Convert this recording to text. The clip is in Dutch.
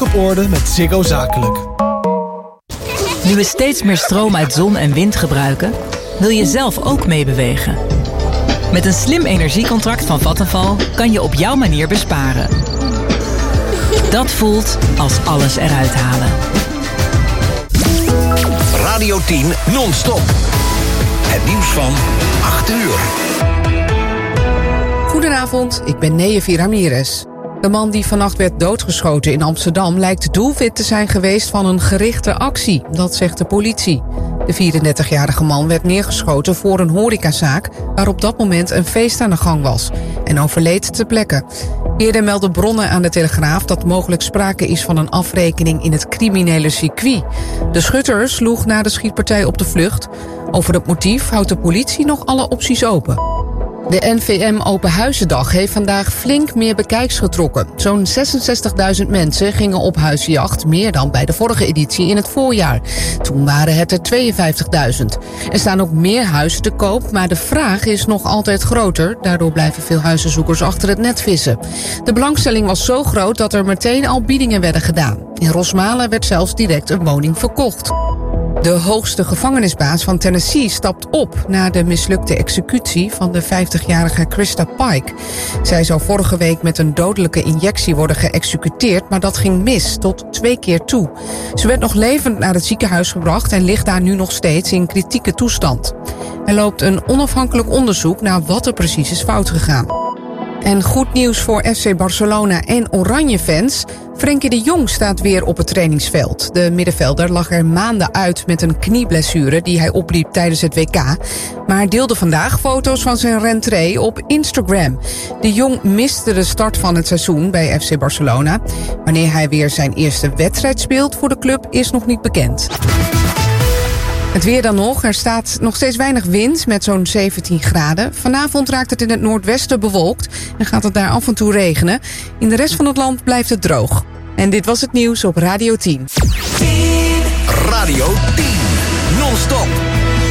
op orde met Ziggo Zakelijk. Nu we steeds meer stroom uit zon en wind gebruiken, wil je zelf ook meebewegen. Met een slim energiecontract van Vattenfall kan je op jouw manier besparen. Dat voelt als alles eruit halen. Radio 10 non-stop. Het nieuws van 8 uur. Goedenavond, ik ben Neefie Ramirez. De man die vannacht werd doodgeschoten in Amsterdam lijkt doelwit te zijn geweest van een gerichte actie. Dat zegt de politie. De 34-jarige man werd neergeschoten voor een horecazaak waar op dat moment een feest aan de gang was en overleed ter plekke. Eerder meldden bronnen aan de Telegraaf dat mogelijk sprake is van een afrekening in het criminele circuit. De schutter sloeg na de schietpartij op de vlucht. Over het motief houdt de politie nog alle opties open. De NVM Openhuizendag heeft vandaag flink meer bekijks getrokken. Zo'n 66.000 mensen gingen op huizenjacht, meer dan bij de vorige editie in het voorjaar. Toen waren het er 52.000. Er staan ook meer huizen te koop, maar de vraag is nog altijd groter. Daardoor blijven veel huizenzoekers achter het net vissen. De belangstelling was zo groot dat er meteen al biedingen werden gedaan. In Rosmalen werd zelfs direct een woning verkocht. De hoogste gevangenisbaas van Tennessee stapt op na de mislukte executie van de 50-jarige Krista Pike. Zij zou vorige week met een dodelijke injectie worden geëxecuteerd, maar dat ging mis, tot 2 keer toe. Ze werd nog levend naar het ziekenhuis gebracht en ligt daar nu nog steeds in kritieke toestand. Er loopt een onafhankelijk onderzoek naar wat er precies is fout gegaan. En goed nieuws voor FC Barcelona en Oranje-fans. Frenkie de Jong staat weer op het trainingsveld. De middenvelder lag er maanden uit met een knieblessure die hij opliep tijdens het WK. Maar deelde vandaag foto's van zijn rentree op Instagram. De Jong miste de start van het seizoen bij FC Barcelona. Wanneer hij weer zijn eerste wedstrijd speelt voor de club is nog niet bekend. Het weer dan nog. Er staat nog steeds weinig wind met zo'n 17 graden. Vanavond raakt het in het noordwesten bewolkt en gaat het daar af en toe regenen. In de rest van het land blijft het droog. En dit was het nieuws op Radio 10. Radio 10 non-stop.